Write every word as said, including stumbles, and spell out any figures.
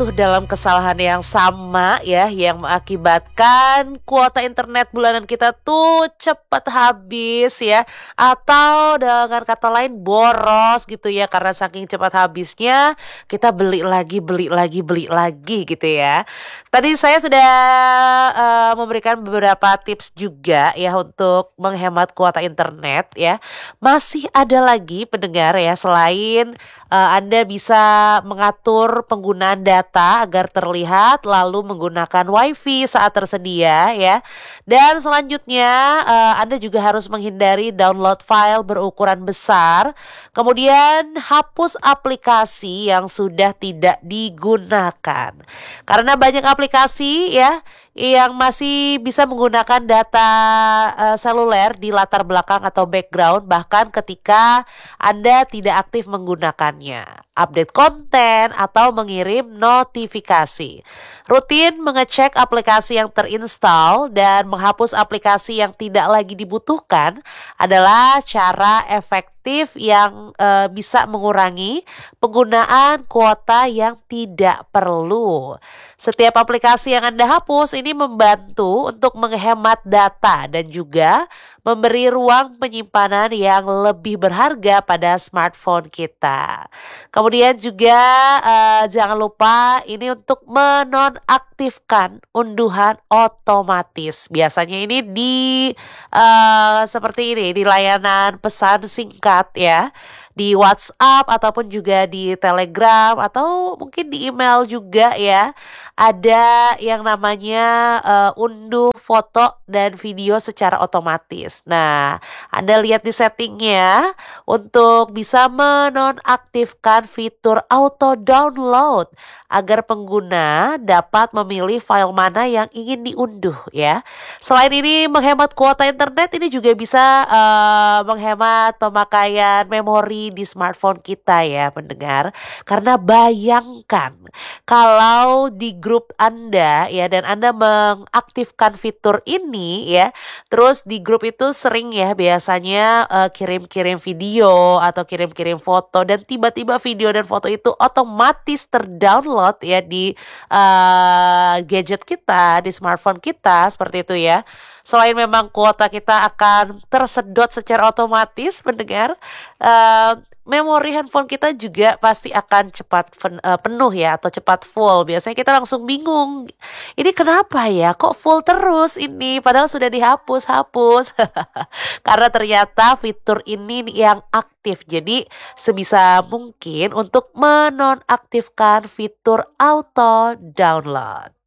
jatuh dalam kesalahan yang sama ya, yang mengakibatkan kuota internet bulanan kita tuh cepat habis ya, atau dengan kata lain boros gitu ya, karena saking cepat habisnya kita beli lagi, beli lagi, beli lagi gitu ya. Tadi saya sudah eh, memberikan beberapa tips juga ya untuk menghemat kuota internet ya. Masih ada lagi pendengar ya, selain eh, Anda bisa mengatur penggunaan data agar terlihat lalu menggunakan WiFi saat tersedia ya. Dan selanjutnya eh, Anda juga harus menghindari download file berukuran besar. Kemudian hapus aplikasi yang sudah tidak digunakan. Karena banyak aplikasi ya yang masih bisa menggunakan data eh, seluler di latar belakang atau background bahkan ketika Anda tidak aktif menggunakannya. Update konten atau mengirim notifikasi. Rutin mengecek aplikasi yang terinstall dan menghapus aplikasi yang tidak lagi dibutuhkan adalah cara efektif yang eh, bisa mengurangi penggunaan kuota yang tidak perlu. Setiap aplikasi yang Anda hapus ini membantu untuk menghemat data dan juga memberi ruang penyimpanan yang lebih berharga pada smartphone kita. Kemudian juga eh, jangan lupa ini untuk menonaktifkan unduhan otomatis. Biasanya ini di eh, seperti ini di layanan pesan singkat ya, di WhatsApp ataupun juga di Telegram atau mungkin di email juga ya. Ada yang namanya eh, unduh foto dan video secara otomatis. Nah, Anda lihat di settingnya untuk bisa menonaktifkan fitur auto download agar pengguna dapat memilih file mana yang ingin diunduh ya. Selain ini menghemat kuota internet, ini juga bisa eh, menghemat pemakaian memori di smartphone kita ya pendengar. Karena bayangkan kalau di grup Anda ya dan Anda mengaktifkan fitur ini ya, terus di grup itu sering ya biasanya eh, kirim-kirim video atau kirim-kirim foto dan tiba-tiba video dan foto itu otomatis terdownload ya di eh, gadget kita, di smartphone kita seperti itu ya. Selain memang kuota kita akan tersedot secara otomatis pendengar, eh, memori handphone kita juga pasti akan cepat pen- eh, penuh ya atau cepat full. Biasanya kita langsung bingung. Ini kenapa ya? Kok full terus ini? Padahal sudah dihapus-hapus. Karena ternyata fitur ini yang aktif. Jadi sebisa mungkin untuk menonaktifkan fitur auto download.